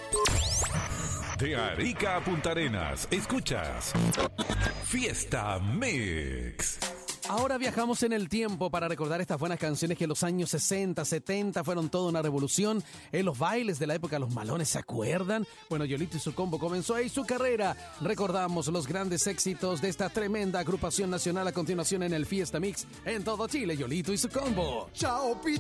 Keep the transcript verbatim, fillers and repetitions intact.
De Arica a Punta Arenas, escuchas Fiesta Mix. Ahora viajamos en el tiempo para recordar estas buenas canciones que en los años sesenta, setenta fueron toda una revolución. En los bailes de la época, los malones, ¿se acuerdan? Bueno, Yolito y su combo comenzó ahí su carrera. Recordamos los grandes éxitos de esta tremenda agrupación nacional a continuación en el Fiesta Mix en todo Chile. Yolito y su combo. Chao, Pi.